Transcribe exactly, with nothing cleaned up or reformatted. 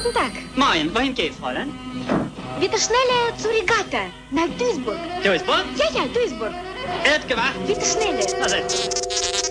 Guten Tag. Moin, wohin geht's, Fräulein? Bitte schnell zur Regatta, nach Duisburg. Duisburg? Ja, ja, Duisburg. Er hat gewacht. Bitte schnell. Also.